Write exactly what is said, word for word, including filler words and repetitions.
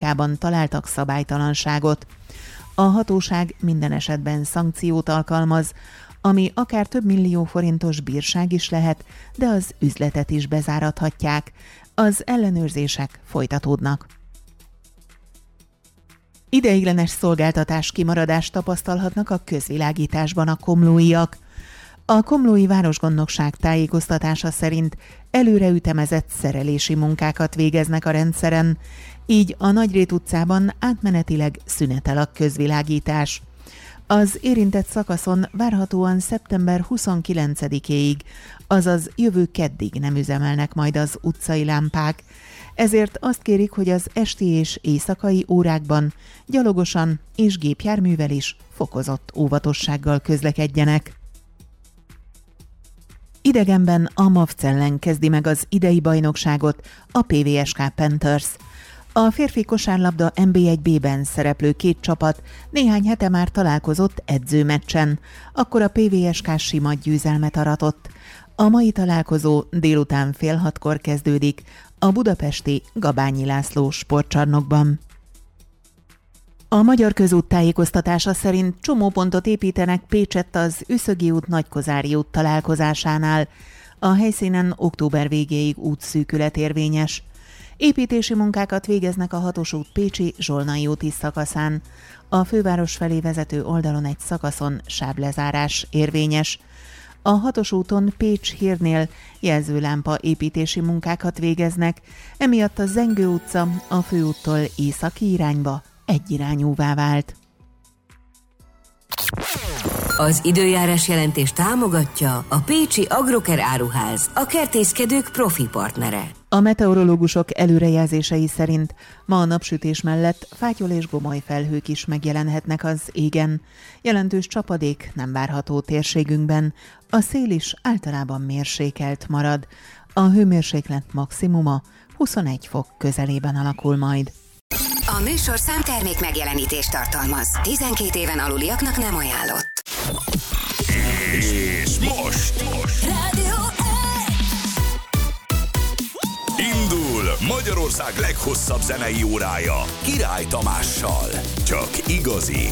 autóparkjában találtak szabálytalanságot. A hatóság minden esetben szankciót alkalmaz, ami akár több millió forintos bírság is lehet, de az üzletet is bezárathatják. Az ellenőrzések folytatódnak. Ideiglenes szolgáltatás kimaradást tapasztalhatnak a közvilágításban a komlóiak. A Komlói Városgondnokság tájékoztatása szerint előreütemezett szerelési munkákat végeznek a rendszeren, így a Nagyrét utcában átmenetileg szünetel a közvilágítás. Az érintett szakaszon várhatóan szeptember huszonkilencedikéig, azaz jövő keddig nem üzemelnek majd az utcai lámpák, ezért azt kérik, hogy az esti és éjszakai órákban gyalogosan és gépjárművel is fokozott óvatossággal közlekedjenek. Idegenben a MAFC ellen kezdi meg az idei bajnokságot a pé vé es ká Panthers. A férfi kosárlabda en bé egy bé-ben szereplő két csapat néhány hete már találkozott edzőmeccsen, akkor a pé vé es ká sima győzelmet aratott. A mai találkozó délután fél hatkor kezdődik a budapesti Gabányi László sportcsarnokban. A Magyar Közút tájékoztatása szerint csomópontot építenek Pécsett az Üszögi út Nagykozári út találkozásánál. A helyszínen október végéig útszűkület érvényes. Építési munkákat végeznek a hatos út Pécsi Zsolnai úti szakaszán. A főváros felé vezető oldalon egy szakaszon sáblezárás érvényes. A hatos úton Pécs-Hírnél jelzőlámpa építési munkákat végeznek, emiatt a Zengő utca a főúttól északi irányba egyirányúvá vált. Az időjárás jelentés támogatja a Pécsi Agroker Áruház, a kertészkedők profi partnere. A meteorológusok előrejelzései szerint ma a napsütés mellett fátyol és gomoly felhők is megjelenhetnek az égen. Jelentős csapadék nem várható térségünkben, a szél is általában mérsékelt marad. A hőmérséklet maximuma huszonegy fok közelében alakul majd. A műsorszám termék megjelenítést tartalmaz. tizenkét éven aluliaknak nem ajánlott. És most, most. Rádió indul Magyarország leghosszabb zenei órája Király Tamással. Csak igazi,